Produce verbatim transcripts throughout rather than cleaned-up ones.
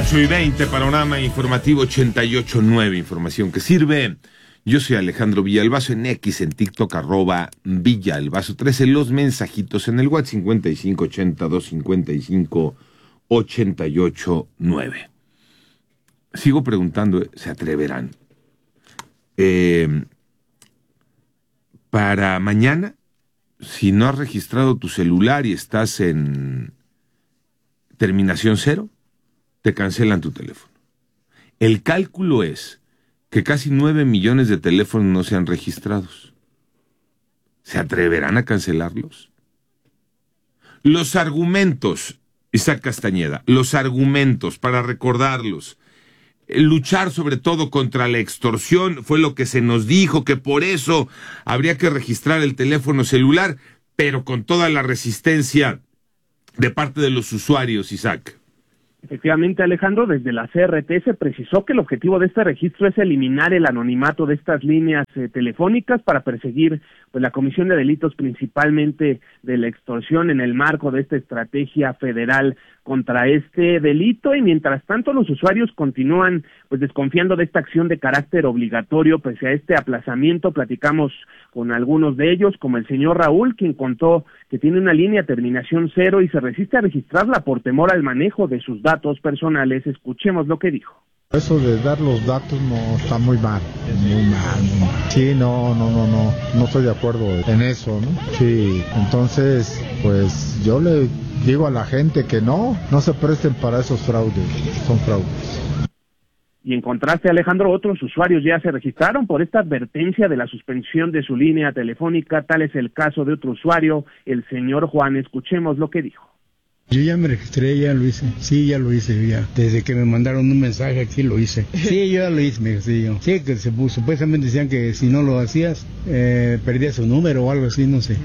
ocho y veinte, Panorama Informativo ochenta y ocho punto nueve, información que sirve. Yo soy Alejandro Villalbazo, en X, en TikTok, arroba Villalbazo trece, los mensajitos en el WhatsApp cincuenta y cinco ochenta, doscientos cincuenta y cinco, ochenta y ocho nueve. Sigo preguntando, ¿se atreverán? Eh, para mañana, si no has registrado tu celular y estás en terminación cero, te cancelan tu teléfono. El cálculo es que casi nueve millones de teléfonos no sean registrados. ¿Se atreverán a cancelarlos? Los argumentos, Isaac Castañeda, los argumentos para recordarlos, luchar sobre todo contra la extorsión, fue lo que se nos dijo, que por eso habría que registrar el teléfono celular, pero con toda la resistencia de parte de los usuarios, Isaac. Efectivamente, Alejandro, desde la C R T se precisó que el objetivo de este registro es eliminar el anonimato de estas líneas eh, telefónicas para perseguir pues la comisión de delitos, principalmente de la extorsión, en el marco de esta estrategia federal contra este delito. Y mientras tanto los usuarios continúan pues desconfiando de esta acción de carácter obligatorio pese a este aplazamiento. Platicamos con algunos de ellos, como el señor Raúl, quien contó que tiene una línea terminación cero y se resiste a registrarla por temor al manejo de sus datos personales. Escuchemos lo que dijo. Eso de dar los datos no está muy mal, muy mal, muy mal. Sí, no, no, no, no, no estoy de acuerdo en eso, ¿no? Sí, entonces, pues yo le digo a la gente que no, no se presten para esos fraudes, son fraudes. Y en contraste, Alejandro, otros usuarios ya se registraron por esta advertencia de la suspensión de su línea telefónica. Tal es el caso de otro usuario, el señor Juan. Escuchemos lo que dijo. Yo ya me registré, ya lo hice. Sí, ya lo hice, ya. Desde que me mandaron un mensaje aquí lo hice. Sí, yo ya lo hice, me registré yo. Sí, que se, supuestamente decían que si no lo hacías, eh, perdías su número o algo así, no sé.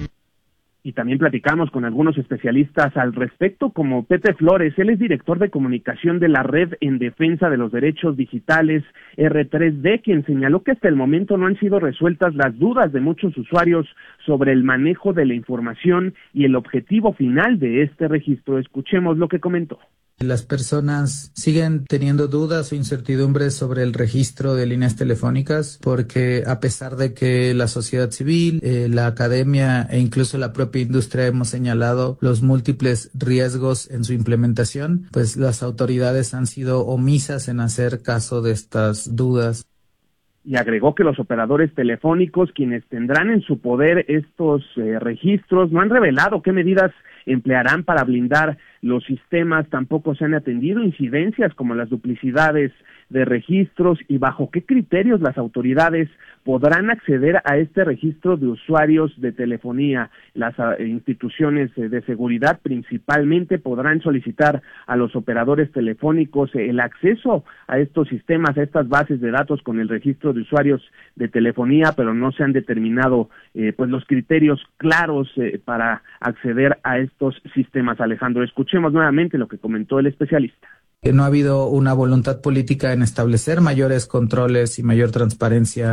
Y también platicamos con algunos especialistas al respecto, como Pepe Flores. Él es director de comunicación de la Red en Defensa de los Derechos Digitales, R tres D, quien señaló que hasta el momento no han sido resueltas las dudas de muchos usuarios sobre el manejo de la información y el objetivo final de este registro. Escuchemos lo que comentó. Las personas siguen teniendo dudas o incertidumbres sobre el registro de líneas telefónicas porque a pesar de que la sociedad civil, eh, la academia e incluso la propia industria hemos señalado los múltiples riesgos en su implementación, pues las autoridades han sido omisas en hacer caso de estas dudas. Y agregó que los operadores telefónicos, quienes tendrán en su poder estos eh, registros, no han revelado qué medidas emplearán para blindar los sistemas. Tampoco se han atendido incidencias como las duplicidades de registros y bajo qué criterios las autoridades podrán acceder a este registro de usuarios de telefonía. Las uh, instituciones uh, de seguridad principalmente podrán solicitar a los operadores telefónicos uh, el acceso a estos sistemas, a estas bases de datos con el registro de usuarios de telefonía, pero no se han determinado uh, pues los criterios claros uh, para acceder a estos sistemas. Alejandro, escuchemos nuevamente lo que comentó el especialista. No ha habido una voluntad política en establecer mayores controles y mayor transparencia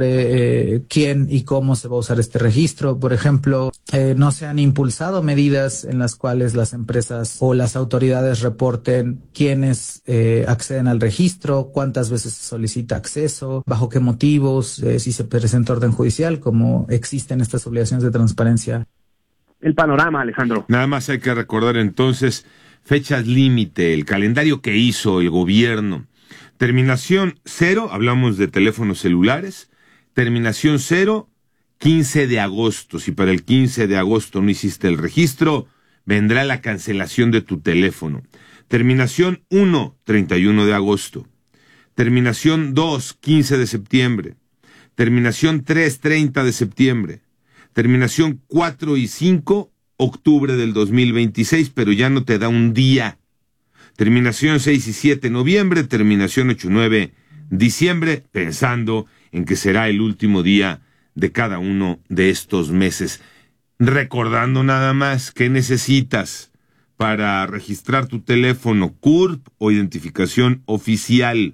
sobre eh, quién y cómo se va a usar este registro. Por ejemplo, eh, no se han impulsado medidas en las cuales las empresas o las autoridades reporten quiénes eh, acceden al registro, cuántas veces se solicita acceso, bajo qué motivos, eh, si se presenta orden judicial, como existen estas obligaciones de transparencia. El panorama, Alejandro. Nada más hay que recordar entonces fechas límite, el calendario que hizo el gobierno. Terminación cero, hablamos de teléfonos celulares. Terminación cero, quince de agosto. Si para el quince de agosto no hiciste el registro, vendrá la cancelación de tu teléfono. Terminación uno, treinta y uno de agosto. Terminación dos, quince de septiembre. Terminación tres, treinta de septiembre. Terminación cuatro y cinco, octubre del dos mil veintiséis, pero ya no te da un día. Terminación seis y siete, noviembre. Terminación ocho y nueve, diciembre, pensando en que será el último día de cada uno de estos meses. Recordando nada más que necesitas para registrar tu teléfono, C U R P o identificación oficial.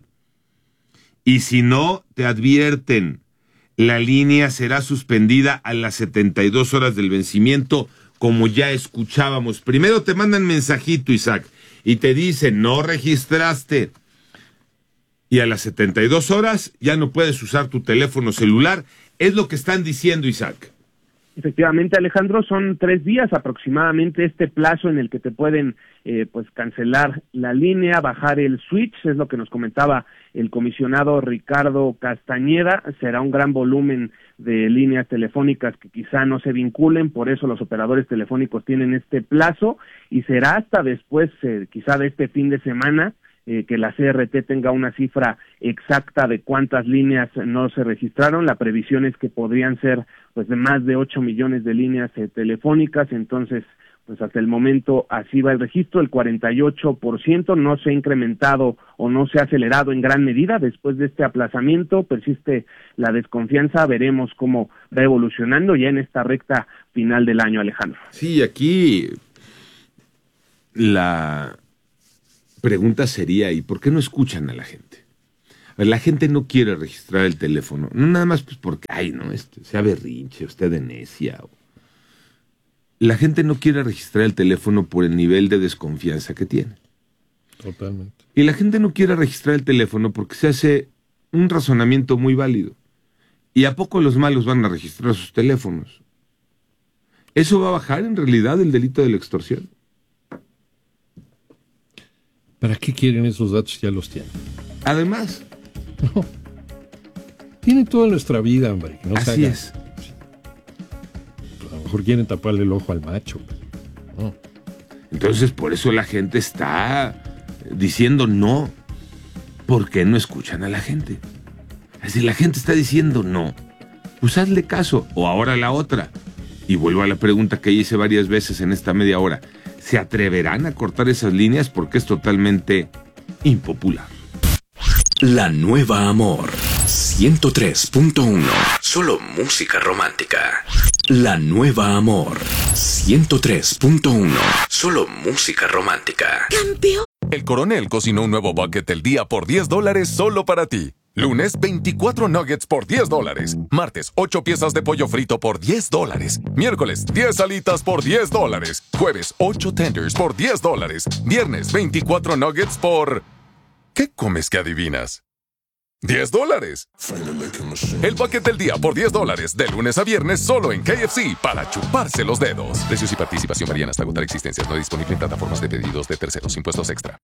Y si no, te advierten, la línea será suspendida a las setenta y dos horas del vencimiento, como ya escuchábamos. Primero te mandan mensajito, Isaac. y te dice no registraste, y a las setenta y dos horas ya no puedes usar tu teléfono celular, es lo que están diciendo, Isaac. Efectivamente, Alejandro, son tres días aproximadamente este plazo en el que te pueden eh, pues cancelar la línea, bajar el switch, es lo que nos comentaba el comisionado Ricardo Castañeda. Será un gran volumen de líneas telefónicas que quizá no se vinculen, por eso los operadores telefónicos tienen este plazo, y será hasta después, eh, quizá de este fin de semana, Eh, que la C R T tenga una cifra exacta de cuántas líneas no se registraron. La previsión es que podrían ser pues de más de ocho millones de líneas eh, telefónicas, entonces pues hasta el momento así va el registro, el cuarenta y ocho por ciento no se ha incrementado o no se ha acelerado en gran medida. Después de este aplazamiento persiste la desconfianza, veremos cómo va evolucionando ya en esta recta final del año, Alejandro. Sí, aquí la pregunta sería, ¿y por qué no escuchan a la gente? La gente no quiere registrar el teléfono, no nada más pues porque, ay, no, este, sea berrinche, usted de necia. La gente no quiere registrar el teléfono por el nivel de desconfianza que tiene. Totalmente. Y la gente no quiere registrar el teléfono porque se hace un razonamiento muy válido. ¿Y a poco los malos van a registrar sus teléfonos? ¿Eso va a bajar en realidad el delito de la extorsión? ¿Para qué quieren esos datos? Ya los tienen. Además. No. Tienen toda nuestra vida, hombre. No así se es. A lo mejor quieren taparle el ojo al macho. No. Entonces, por eso la gente está diciendo no. ¿Por qué no escuchan a la gente? Si la gente está diciendo no, pues hazle caso. O ahora la otra. Y vuelvo a la pregunta que hice varias veces en esta media hora. ¿Se atreverán a cortar esas líneas? Porque es totalmente impopular. La Nueva Amor ciento tres punto uno. Solo música romántica. La Nueva Amor ciento tres punto uno. Solo música romántica. ¡Campeón! El Coronel cocinó un nuevo bucket del día por diez dólares solo para ti. Lunes, veinticuatro nuggets por diez dólares. Martes, ocho piezas de pollo frito por diez dólares. Miércoles, diez alitas por diez dólares. Jueves, ocho tenders por diez dólares. Viernes, veinticuatro nuggets por... ¿Qué comes que adivinas? ¡diez dólares! El bucket del día por diez dólares. De lunes a viernes solo en K F C para chuparse los dedos. Precios y participación varían hasta agotar existencias. No disponible en plataformas de pedidos de terceros. Impuestos extra.